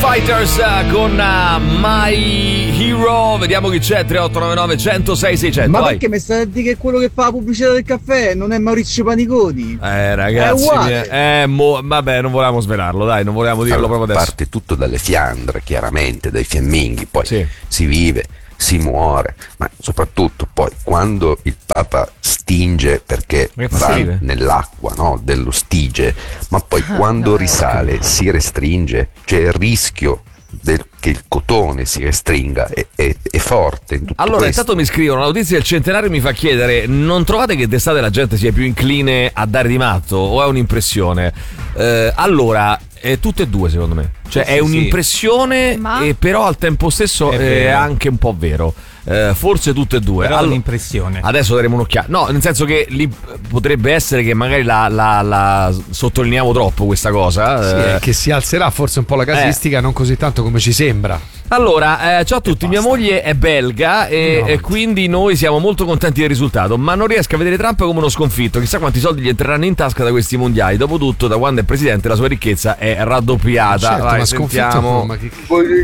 Fighters con My Hero. Vediamo chi c'è. 3899 106 600. Ma vai. perché mi stai a dire che quello che fa la pubblicità del caffè non è Maurizio Paniconi? Ragazzi, vabbè, non volevamo svelarlo, dai, non volevamo dirlo proprio adesso. Parte tutto dalle fiandre, chiaramente, dai fiamminghi, poi Sì. si vive, si muore, ma soprattutto poi quando il Papa stinge perché Che fa va schifo. nell'acqua, no, dello stige, ma poi quando risale si restringe, c'è il rischio che il cotone si restringa, è forte in tutto Allora, questo. intanto mi scrivono, la notizia del centenario mi fa chiedere, non trovate che d'estate la gente sia più incline a dare di matto o è un'impressione? Allora, è tutte e due secondo me. Cioè è un'impressione, però al tempo stesso è anche un po' vero. Forse tutte e due. Però un'impressione. Adesso daremo un'occhiata. No, nel senso che lì potrebbe essere che magari la sottolineiamo troppo questa cosa. Che si alzerà forse un po' la casistica, non così tanto come ci sembra. Allora, ciao a tutti, mia moglie è belga e quindi noi siamo molto contenti del risultato, ma non riesco a vedere Trump come uno sconfitto. Chissà quanti soldi gli entreranno in tasca da questi mondiali. Dopotutto, da quando è presidente la sua ricchezza è raddoppiata. Certo, Vai, ma sentiamo. ma che...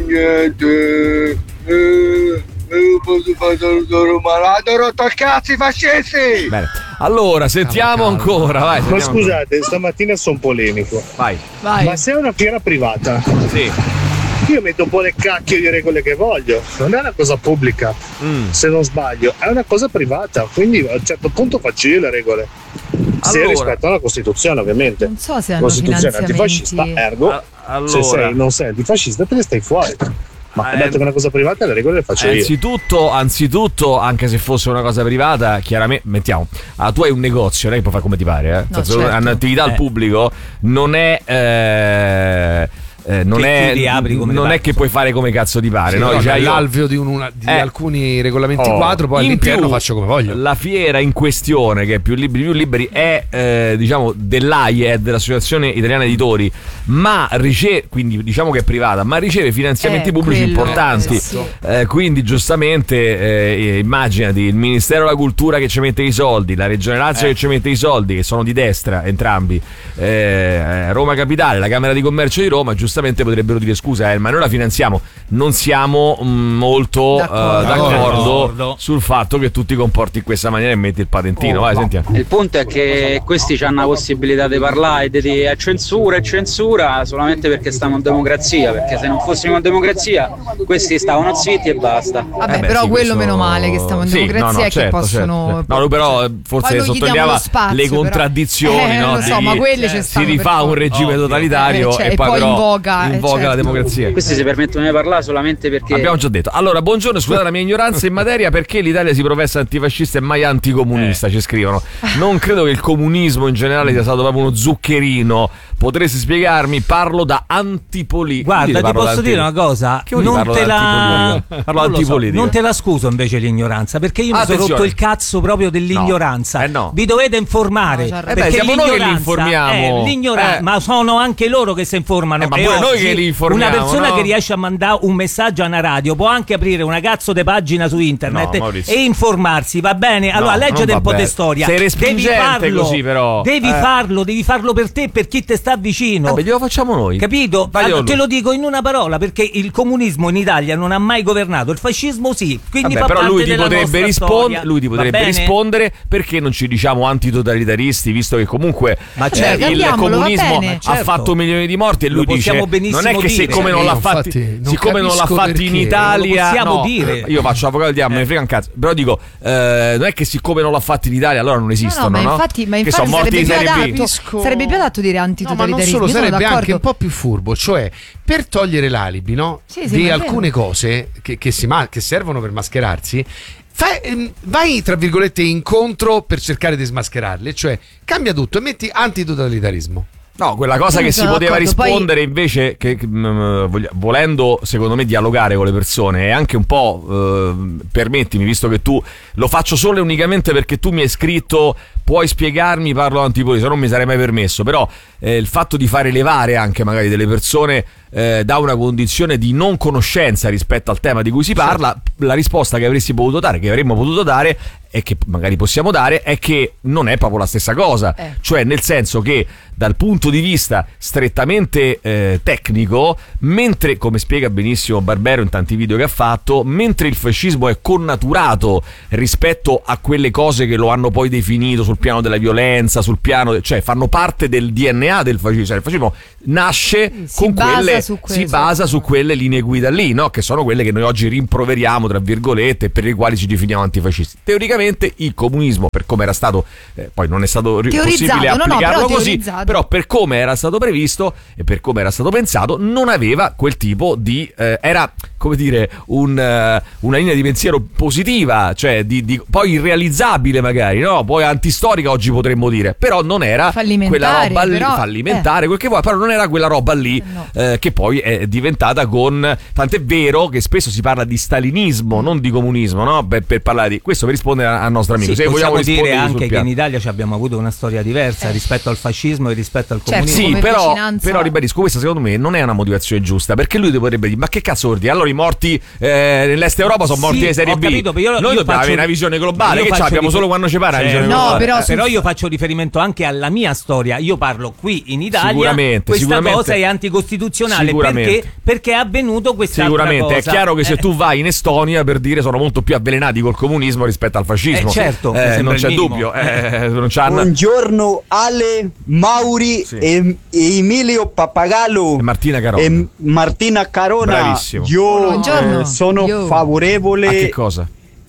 Non posso fare solo malato, ho rotto il cazzo i fascisti! Bene. Allora, sentiamo ancora, vai. Ma sentiamo scusate, stamattina sono polemico. Vai. Ma se è una fiera privata, sì, io metto un po' le cacchio di regole che voglio. Non è una cosa pubblica, se non sbaglio, è una cosa privata. Quindi a un certo punto faccio io le regole. Se Allora. rispetto alla Costituzione, ovviamente. Non so se hanno Costituzione finanziamenti. antifascista, ergo, allora. non sei antifascista, te ne stai fuori. Ma ho detto che è una cosa privata, le regole le faccio io. Anzitutto, anche se fosse una cosa privata, chiaramente, mettiamo, tu hai un negozio, non è che puoi fare come ti pare, No, nel senso, certo. un'attività al pubblico non è... non è che puoi fare come cazzo ti pare, Sì, no? no, Cioè, l'alveo di alcuni regolamenti quadro, poi in all'interno più, faccio come voglio. La fiera in questione, che è più liberi, è diciamo dell'AIED, dell'Associazione Italiana Editori, ma riceve, quindi diciamo che è privata, ma riceve finanziamenti pubblici quello, importanti. Quindi giustamente immaginati il Ministero della Cultura che ci mette i soldi, la Regione Lazio che ci mette i soldi, che sono di destra entrambi, Roma Capitale, la Camera di Commercio di Roma, giustamente potrebbero dire scusa, ma noi la finanziamo. Non siamo molto d'accordo sul fatto che tu ti comporti in questa maniera e metti il patentino. Vai, sentiamo. Il punto è che questi hanno la possibilità di parlare di censura solamente perché stiamo in democrazia, perché se non fossimo in democrazia questi stavano zitti e basta. Vabbè, però sì, quello questo... meno male che stiamo in democrazia e che possono... No, però forse Poi non gli diamo sottolineava lo spazio, le però. contraddizioni, no? Lo so, ma quelle ci si stanno rifà per un regime totalitario cioè, e poi però invoca certo. la democrazia. Questi si permettono di parlare solamente perché... Abbiamo già detto. Allora, buongiorno, scusate la mia ignoranza in materia, perché l'Italia si professa antifascista e mai anticomunista, ci scrivono. Non credo che il comunismo in generale sia stato proprio uno zuccherino. Potresti spiegarmi? Parlo da antipolitico. Guarda, ti posso dire una cosa, non te la scuso invece l'ignoranza, perché io mi sono rotto il cazzo proprio dell'ignoranza. No. Vi dovete informare, perché siamo noi che li informiamo. Ma sono anche loro che si informano. Ma pure noi che li informiamo. Una persona no? che riesce a mandare un messaggio a una radio può anche aprire una cazzo di pagina su internet e informarsi, va bene? Allora leggete un po' di storia. Sei respingente così, però. Devi farlo per te, per chi te sta vicino. Vabbè, glielo facciamo noi. Capito? Allora, te lo dico in una parola, perché il comunismo in Italia non ha mai governato, il fascismo sì. Quindi vabbè, fa però parte della nostra storia. Lui ti potrebbe rispondere perché non ci diciamo antitotalitaristi, visto che comunque il comunismo ha fatto milioni di morti e lui dice non è che siccome non l'ha fatti in Italia, possiamo dire. Io faccio l'avvocato del diavolo, me ne frega un cazzo, però dico non è che siccome non l'ha fatti in Italia allora non esistono, ma no? infatti che sono morti in Serie B. Sarebbe più adatto dire antitotalitarismo. Ma non solo, sarebbe anche un po' più furbo, cioè per togliere l'alibi, no? Di alcune cose che servono per mascherarsi. Vai tra virgolette incontro per cercare di smascherarle, cioè cambia tutto e metti antitotalitarismo. No, quella cosa che si poteva rispondere invece, che volendo secondo me dialogare con le persone e anche un po' permettimi, visto che tu lo faccio solo e unicamente perché tu mi hai scritto puoi spiegarmi, parlo antipolitico, non mi sarei mai permesso, però il fatto di fare levare anche magari delle persone da una condizione di non conoscenza rispetto al tema di cui si parla, la risposta che avresti potuto dare, che avremmo potuto dare e che magari possiamo dare, è che non è proprio la stessa cosa, cioè nel senso che dal punto di vista strettamente tecnico, mentre, come spiega benissimo Barbero in tanti video che ha fatto, mentre il fascismo è connaturato rispetto a quelle cose che lo hanno poi definito sul piano della violenza, sul piano, cioè fanno parte del DNA del fascismo, cioè il fascismo nasce con quelle, si basa su quelle linee guida lì, no? Che sono quelle che noi oggi rimproveriamo tra virgolette, per le quali ci definiamo antifascisti. Teoricamente il comunismo, per come era stato, poi non è stato possibile applicarlo così, però per come era stato previsto e per come era stato pensato non aveva quel tipo di era, come dire, una linea di pensiero positiva, cioè poi irrealizzabile magari, no? Poi antistorica oggi potremmo dire, però non era quella roba lì, fallimentare, quel che vuoi, però non era quella roba lì che poi è diventata tant'è vero che spesso si parla di stalinismo, non di comunismo, no? Per parlare di questo, per rispondere al nostro amico. Se possiamo dire anche che in Italia abbiamo avuto una storia diversa rispetto al fascismo e rispetto al comunismo. Sì, però ribadisco, questa secondo me non è una motivazione giusta, perché lui dovrebbe dire: ma che cazzo vuol dire? Allora i morti nell'est Europa sono morti di serie B. Capito, noi dobbiamo avere una visione globale, che abbiamo solo quando ci pare una visione globale. Però io faccio riferimento anche alla mia storia. Io parlo qui in Italia, questa cosa è anticostituzionale perché è avvenuto questa cosa. È chiaro che se tu vai in Estonia, per dire, sono molto più avvelenati col comunismo rispetto al fascismo, certo, non c'è dubbio. Buongiorno Ale, Mauri e Emilio Pappagallo e Martina Carona. Bravissimo. Io sono favorevole a che cosa?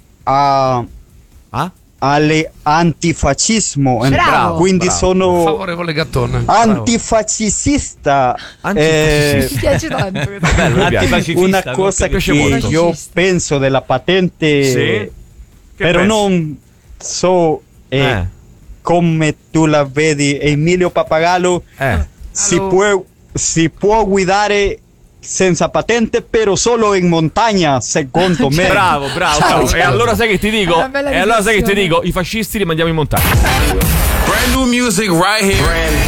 Alle antifascismo. Bravo. Quindi sono favorevole Gattone. Antifascista. Mi piace tanto. Una cosa che io penso della patente, però non so come tu la vedi, Emilio Pappagallo. Si può guidare senza patente, però solo in montagna, secondo me. Bravo. E allora sai che ti dico? I fascisti li mandiamo in montagna. Brand new music right here.